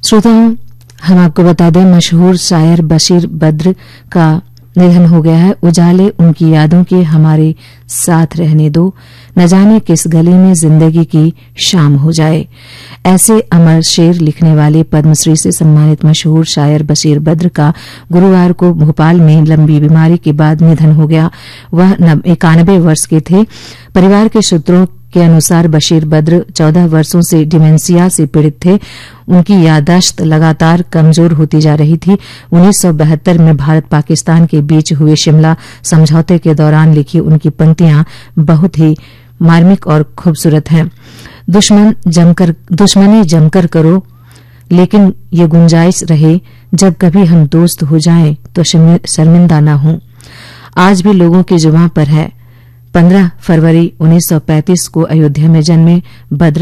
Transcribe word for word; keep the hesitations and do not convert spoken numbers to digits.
श्रोताओं, हम आपको बता दें, मशहूर शायर बशीर बद्र का निधन हो गया है। उजाले उनकी यादों के हमारे साथ रहने दो, न जाने किस गली में जिंदगी की शाम हो जाए। ऐसे अमर शेर लिखने वाले पद्मश्री से सम्मानित मशहूर शायर बशीर बद्र का गुरुवार को भोपाल में लंबी बीमारी के बाद निधन हो गया। वह इक्यानवे वर्ष के थे। परिवार के सूत्रों के अनुसार बशीर बद्र चौदह वर्षों से डिमेंशिया से पीड़ित थे। उनकी याददाश्त लगातार कमजोर होती जा रही थी। उन्नीस सौ बहत्तर में भारत पाकिस्तान के बीच हुए शिमला समझौते के दौरान लिखी उनकी पंक्तियां बहुत ही मार्मिक और खूबसूरत हैं। दुश्मन जमकर दुश्मनी जमकर करो, लेकिन ये गुंजाइश रहे जब कभी हम दोस्त हो जाएं तो शर्मिंदा ना हो। आज भी लोगों की जुबान पर है। पंद्रह फरवरी उन्नीस सौ पैंतीस को अयोध्या में जन्मे बद्र